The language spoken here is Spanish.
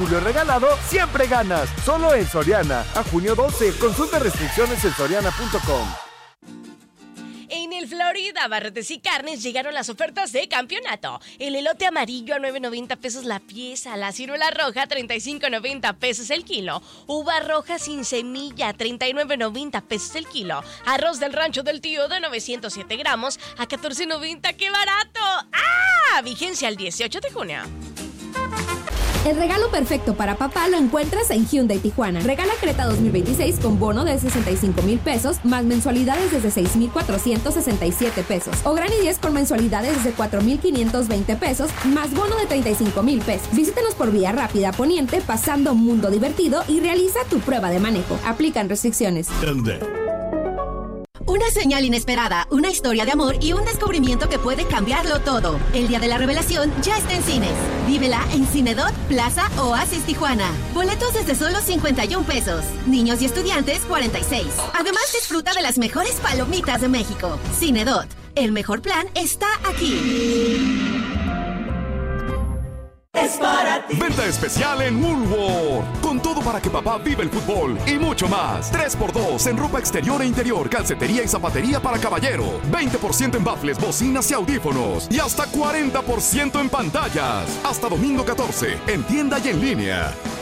Julio regalado, siempre ganas. Solo en Soriana. A junio 12. Consulta restricciones en soriana.com. En el Florida Barrotes y Carnes llegaron las ofertas de campeonato. El elote amarillo a 9.90 pesos la pieza, la ciruela roja a 35.90 pesos el kilo, uva roja sin semilla a 39.90 pesos el kilo, arroz del rancho del tío de 907 gramos a 14.90, ¡qué barato! ¡Ah! Vigencia el 18 de junio. El regalo perfecto para papá lo encuentras en Hyundai Tijuana. Regala Creta 2026 con bono de 65,000 pesos, más mensualidades desde 6,467 pesos. O Gran i10 con mensualidades desde 4,520 pesos, más bono de 35,000 pesos. Visítanos por Vía Rápida Poniente, pasando Mundo Divertido y realiza tu prueba de manejo. Aplican restricciones. Una señal inesperada, una historia de amor y un descubrimiento que puede cambiarlo todo. El día de la revelación ya está en cines. Vívela en Cinedot, Plaza Oasis Tijuana. Boletos desde solo 51 pesos. Niños y estudiantes, 46. Además, disfruta de las mejores palomitas de México. Cinedot, el mejor plan está aquí. Es para ti. Venta especial en Woolworth. Con todo para que papá viva el fútbol y mucho más. 3x2 en ropa exterior e interior, calcetería y zapatería para caballero. 20% en baffles, bocinas y audífonos. Y hasta 40% en pantallas. Hasta domingo 14, en tienda y en línea.